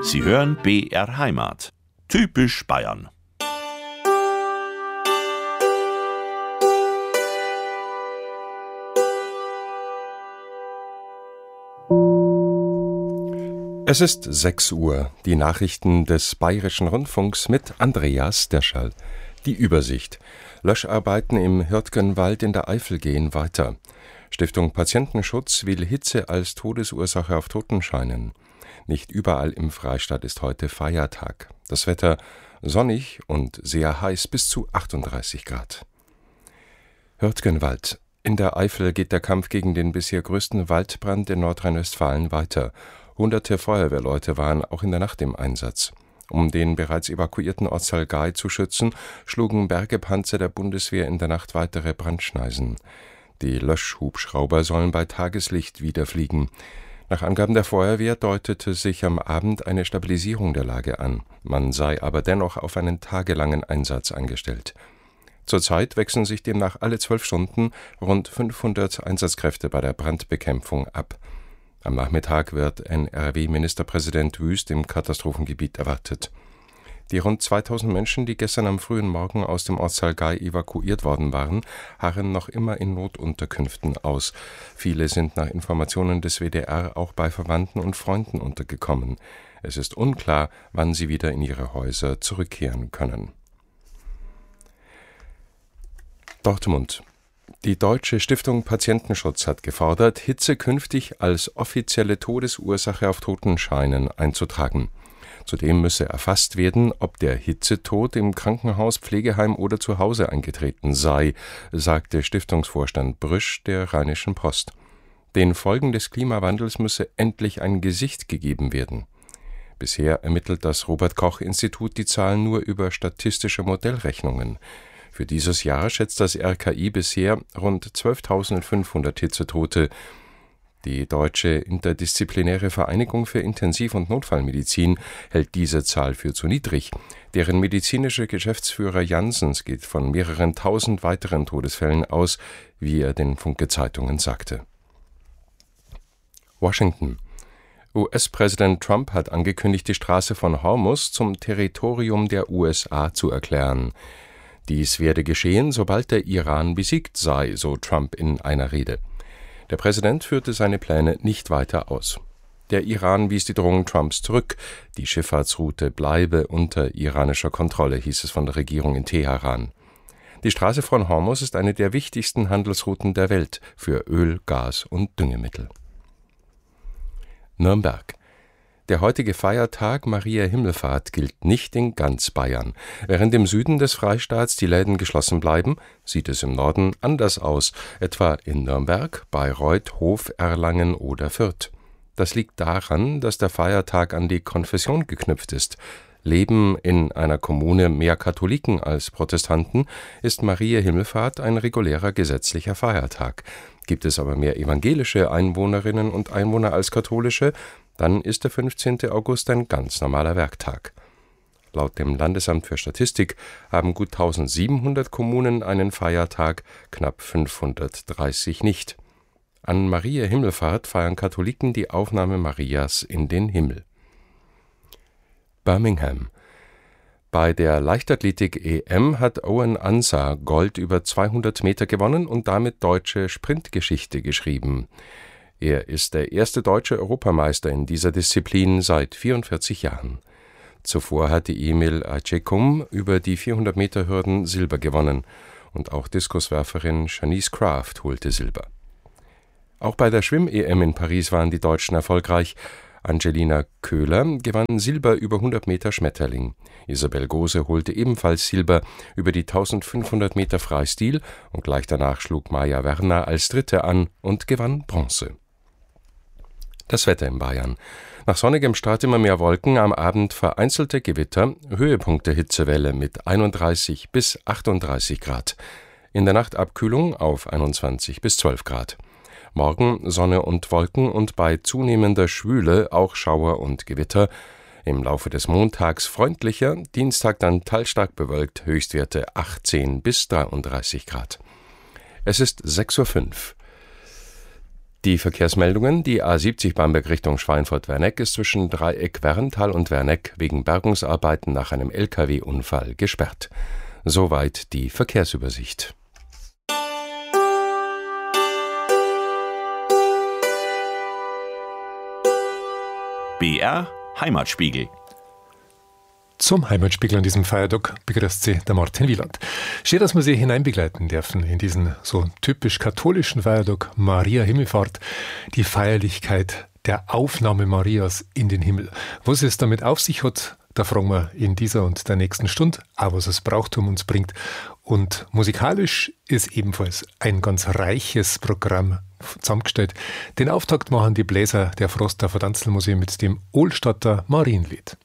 Sie hören BR Heimat. Typisch Bayern. Es ist 6 Uhr. Die Nachrichten des Bayerischen Rundfunks mit Andreas Descherl. Die Übersicht. Löscharbeiten im Hürtgenwald in der Eifel gehen weiter. Stiftung Patientenschutz will Hitze als Todesursache auf Totenscheinen. Nicht überall im Freistaat ist heute Feiertag. Das Wetter sonnig und sehr heiß bis zu 38 Grad. Hürtgenwald. In der Eifel geht der Kampf gegen den bisher größten Waldbrand in Nordrhein-Westfalen weiter. Hunderte Feuerwehrleute waren auch in der Nacht im Einsatz. Um den bereits evakuierten Ortsteil Gaai zu schützen, schlugen Bergepanzer der Bundeswehr in der Nacht weitere Brandschneisen. Die Löschhubschrauber sollen bei Tageslicht wieder fliegen. Nach Angaben der Feuerwehr deutete sich am Abend eine Stabilisierung der Lage an. Man sei aber dennoch auf einen tagelangen Einsatz eingestellt. Zurzeit wechseln sich demnach alle 12 Stunden rund 500 Einsatzkräfte bei der Brandbekämpfung ab. Am Nachmittag wird NRW-Ministerpräsident Wüst im Katastrophengebiet erwartet. Die rund 2000 Menschen, die gestern am frühen Morgen aus dem Ortsteil Gaai evakuiert worden waren, harren noch immer in Notunterkünften aus. Viele sind nach Informationen des WDR auch bei Verwandten und Freunden untergekommen. Es ist unklar, wann sie wieder in ihre Häuser zurückkehren können. Dortmund. Die Deutsche Stiftung Patientenschutz hat gefordert, Hitze künftig als offizielle Todesursache auf Totenscheinen einzutragen. Zudem müsse erfasst werden, ob der Hitzetod im Krankenhaus, Pflegeheim oder zu Hause eingetreten sei, sagte Stiftungsvorstand Brüsch der Rheinischen Post. Den Folgen des Klimawandels müsse endlich ein Gesicht gegeben werden. Bisher ermittelt das Robert-Koch-Institut die Zahlen nur über statistische Modellrechnungen. Für dieses Jahr schätzt das RKI bisher rund 12.500 Hitzetote. Die Deutsche Interdisziplinäre Vereinigung für Intensiv- und Notfallmedizin hält diese Zahl für zu niedrig. Deren medizinische Geschäftsführer Janssens geht von mehreren tausend weiteren Todesfällen aus, wie er den Funke-Zeitungen sagte. Washington. US-Präsident Trump hat angekündigt, die Straße von Hormuz zum Territorium der USA zu erklären. Dies werde geschehen, sobald der Iran besiegt sei, so Trump in einer Rede. Der Präsident führte seine Pläne nicht weiter aus. Der Iran wies die Drohung Trumps zurück. Die Schifffahrtsroute bleibe unter iranischer Kontrolle, hieß es von der Regierung in Teheran. Die Straße von Hormuz ist eine der wichtigsten Handelsrouten der Welt für Öl, Gas und Düngemittel. Nürnberg. Der heutige Feiertag Maria Himmelfahrt gilt nicht in ganz Bayern. Während im Süden des Freistaats die Läden geschlossen bleiben, sieht es im Norden anders aus, etwa in Nürnberg, Bayreuth, Hof, Erlangen oder Fürth. Das liegt daran, dass der Feiertag an die Konfession geknüpft ist. Leben in einer Kommune mehr Katholiken als Protestanten, ist Maria Himmelfahrt ein regulärer gesetzlicher Feiertag. Gibt es aber mehr evangelische Einwohnerinnen und Einwohner als katholische, dann ist der 15. August ein ganz normaler Werktag. Laut dem Landesamt für Statistik haben gut 1700 Kommunen einen Feiertag, knapp 530 nicht. An Maria Himmelfahrt feiern Katholiken die Aufnahme Marias in den Himmel. Birmingham. Bei der Leichtathletik-EM hat Owen Ansah Gold über 200 Meter gewonnen und damit deutsche Sprintgeschichte geschrieben. Er ist der erste deutsche Europameister in dieser Disziplin seit 44 Jahren. Zuvor hatte Emil Acekum über die 400-Meter-Hürden Silber gewonnen und auch Diskuswerferin Shanice Kraft holte Silber. Auch bei der Schwimm-EM in Paris waren die Deutschen erfolgreich. Angelina Köhler gewann Silber über 100 Meter Schmetterling. Isabel Gose holte ebenfalls Silber über die 1500 Meter Freistil und gleich danach schlug Maja Werner als Dritte an und gewann Bronze. Das Wetter in Bayern. Nach sonnigem Start immer mehr Wolken, am Abend vereinzelte Gewitter, Höhepunkt der Hitzewelle mit 31 bis 38 Grad. In der Nacht Abkühlung auf 21 bis 12 Grad. Morgen Sonne und Wolken und bei zunehmender Schwüle auch Schauer und Gewitter. Im Laufe des Montags freundlicher, Dienstag dann teilstark bewölkt, Höchstwerte 18 bis 33 Grad. Es ist 6:05 Uhr. Die Verkehrsmeldungen: Die A70 Bamberg Richtung Schweinfurt-Werneck ist zwischen Dreieck-Werntal und Werneck wegen Bergungsarbeiten nach einem LKW-Unfall gesperrt. Soweit die Verkehrsübersicht. BR Heimatspiegel. Zum Heimatspiegel an diesem Feiertag begrüßt Sie der Martin Wieland. Schön, dass wir Sie hineinbegleiten dürfen in diesen so typisch katholischen Feiertag Maria Himmelfahrt, die Feierlichkeit der Aufnahme Marias in den Himmel. Was es damit auf sich hat, da fragen wir in dieser und der nächsten Stunde, auch was das Brauchtum uns bringt. Und musikalisch ist ebenfalls ein ganz reiches Programm zusammengestellt. Den Auftakt machen die Bläser der Frostdorfer Tanzlmusik mit dem Ohlstadter Marienlied.